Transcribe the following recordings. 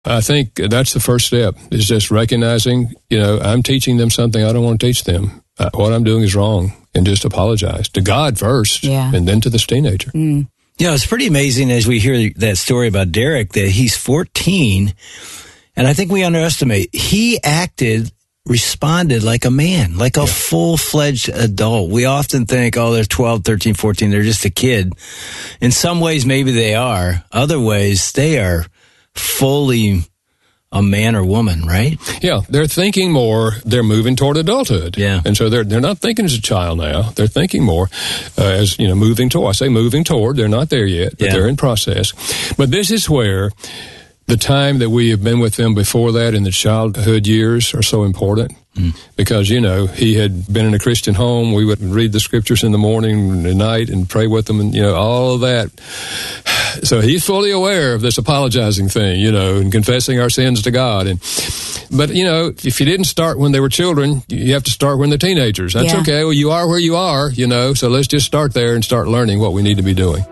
I think that's the first step, is just recognizing, I'm teaching them something I don't want to teach them. What I'm doing is wrong, and just apologize to God first, and then to this teenager. Mm. It's pretty amazing as we hear that story about Derek that he's 14, and I think we underestimate. He responded like a man, like a full-fledged adult. We often think, they're 12, 13, 14, they're just a kid. In some ways, maybe they are. Other ways, they are fully a man or woman, right? Yeah, they're thinking more. They're moving toward adulthood. Yeah. And so they're not thinking as a child now. They're thinking more as, moving toward. I say moving toward. They're not there yet, but they're in process. But this is where the time that we have been with them before that in the childhood years are so important. Because, he had been in a Christian home. We would read the scriptures in the morning and at night and pray with them and, all of that. So he's fully aware of this apologizing thing, and confessing our sins to God. But, if you didn't start when they were children, you have to start when they're teenagers. That's okay. Well, you are where you are, so let's just start there and start learning what we need to be doing.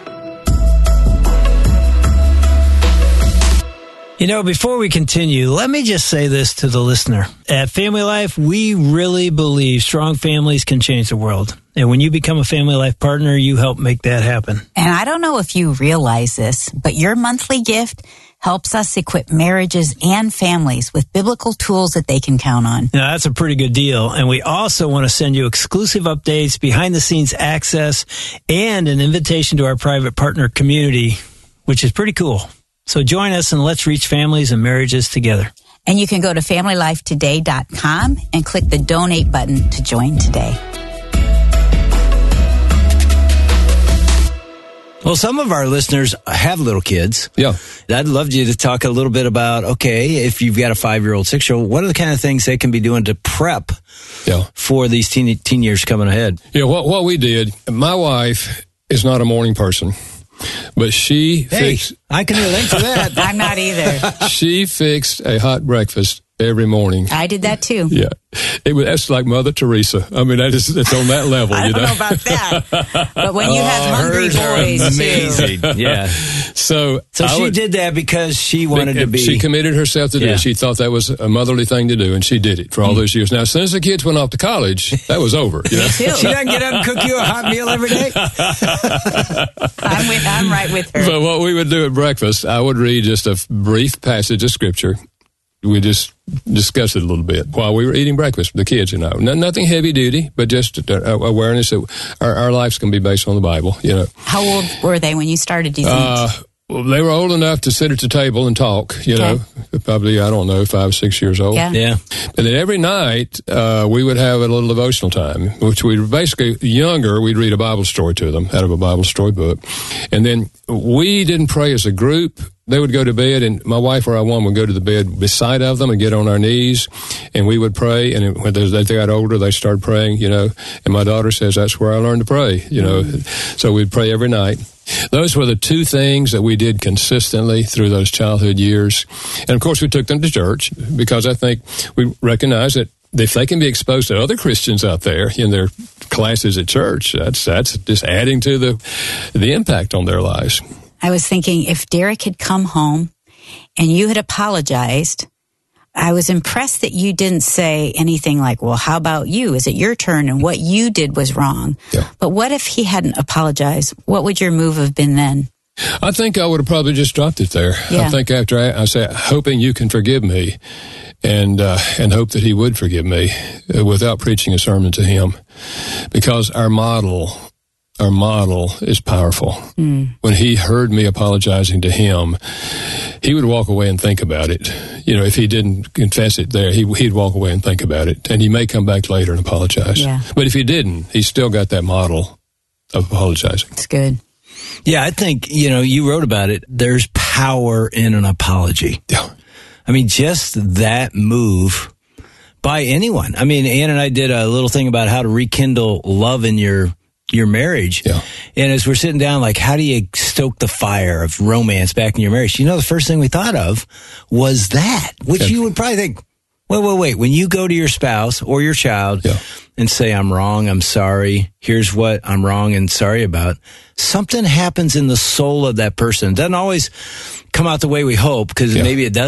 Before we continue, let me just say this to the listener. At Family Life, we really believe strong families can change the world. And when you become a Family Life partner, you help make that happen. And I don't know if you realize this, but your monthly gift helps us equip marriages and families with biblical tools that they can count on. Now, that's a pretty good deal. And we also want to send you exclusive updates, behind-the-scenes access, and an invitation to our private partner community, which is pretty cool. So join us and let's reach families and marriages together. And you can go to FamilyLifeToday.com and click the donate button to join today. Well, some of our listeners have little kids. Yeah. I'd love you to talk a little bit about, if you've got a 5-year-old, 6-year-old, what are the kind of things they can be doing to prep for these teen years coming ahead? Yeah, what we did, my wife is not a morning person. But she fixed... I can relate to that. I'm not either. She fixed a hot breakfast every morning. I did that too. Yeah. That's like Mother Teresa. I mean, it's on that level, I don't know about that. But when you have hungry boys, amazing. Too. Yeah. So she did that because she wanted to be... She committed herself to do it. She thought that was a motherly thing to do, and she did it for all those years. Now, as soon as the kids went off to college, that was over. Me too. She doesn't get up and cook you a hot meal every day? I'm right with her. But what we would do at breakfast, I would read just a brief passage of Scripture. We just discussed it a little bit while we were eating breakfast with the kids, Nothing heavy duty, but just awareness that our lives can be based on the Bible, How old were they when you started these things? Well, they were old enough to sit at the table and talk, probably, 5 or 6 years old. Yeah. And then every night, we would have a little devotional time, which we basically, younger, we'd read a Bible story to them out of a Bible story book. And then we didn't pray as a group. They would go to bed, and my wife or I would go to the bed beside of them and get on our knees, and we would pray. And when they got older, they started praying, And my daughter says, that's where I learned to pray, So we'd pray every night. Those were the two things that we did consistently through those childhood years. And, of course, we took them to church because I think we recognize that if they can be exposed to other Christians out there in their classes at church, that's just adding to the impact on their lives. I was thinking if Derek had come home and you had apologized, I was impressed that you didn't say anything like, well, how about you? Is it your turn? And what you did was wrong. Yeah. But what if he hadn't apologized? What would your move have been then? I think I would have probably just dropped it there. Yeah. I think after I said, hoping you can forgive me and hope that he would forgive me without preaching a sermon to him, because our model is powerful. When he heard me apologizing to him, he would walk away and think about it. If he didn't confess it there, he'd walk away and think about it. And he may come back later and apologize. Yeah. But if he didn't, he's still got that model of apologizing. It's good. Yeah, I think, you wrote about it. There's power in an apology. Yeah. I mean, just that move by anyone. I mean, Ann and I did a little thing about how to rekindle love in your marriage. Yeah. And as we're sitting down, like, how do you stoke the fire of romance back in your marriage? The first thing we thought of was that, which you would probably think, Wait. When you go to your spouse or your child and say, I'm wrong, I'm sorry, here's what I'm wrong and sorry about, something happens in the soul of that person. It doesn't always come out the way we hope, because maybe it does